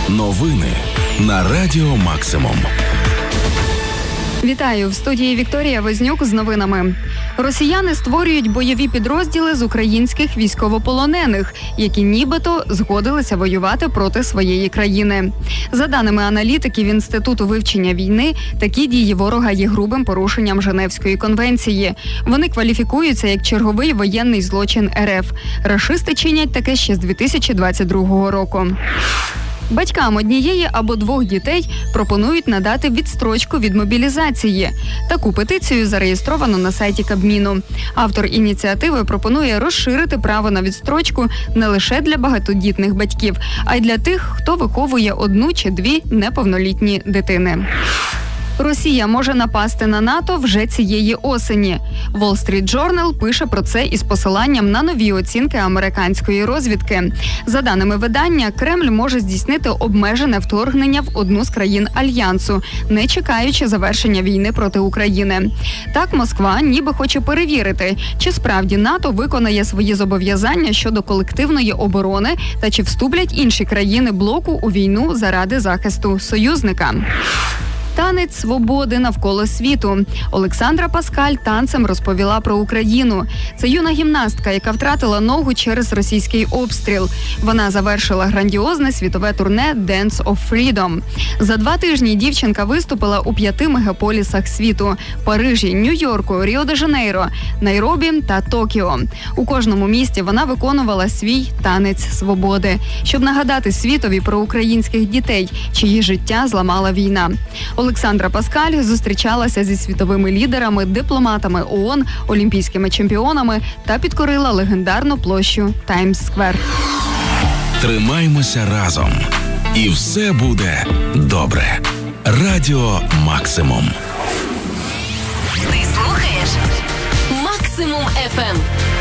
Новини на Радіо Максимум. Вітаю! В студії Вікторія Вознюк з новинами. Росіяни створюють бойові підрозділи з українських військовополонених, які нібито згодилися воювати проти своєї країни. За даними аналітиків Інституту вивчення війни, такі дії ворога є грубим порушенням Женевської конвенції. Вони кваліфікуються як черговий воєнний злочин РФ. Рашисти чинять таке ще з 2022 року. Батькам однієї або двох дітей пропонують надати відстрочку від мобілізації. Таку петицію зареєстровано на сайті Кабміну. Автор ініціативи пропонує розширити право на відстрочку не лише для багатодітних батьків, а й для тих, хто виховує одну чи дві неповнолітні дитини. Росія може напасти на НАТО вже цієї осені. Wall Street Journal пише про це із посиланням на нові оцінки американської розвідки. За даними видання, Кремль може здійснити обмежене вторгнення в одну з країн Альянсу, не чекаючи завершення війни проти України. Так, Москва ніби хоче перевірити, чи справді НАТО виконає свої зобов'язання щодо колективної оборони та чи вступлять інші країни блоку у війну заради захисту союзника. Танець свободи навколо світу. Олександра Паскаль танцем розповіла про Україну. Це юна гімнастка, яка втратила ногу через російський обстріл. Вона завершила грандіозне світове турне «Dance of Freedom». За 2 тижні дівчинка виступила у 5 мегаполісах світу – Парижі, Нью-Йорку, Ріо-де-Жанейро, Найробі та Токіо. У кожному місті вона виконувала свій танець свободи, щоб нагадати світові про українських дітей, чиї життя зламала війна. Олександра Паскаль зустрічалася зі світовими лідерами, дипломатами ООН, олімпійськими чемпіонами та підкорила легендарну площу Таймс-сквер. Тримаймося разом. І все буде добре. Радіо Максимум. Ти слухаєш Максимум FM.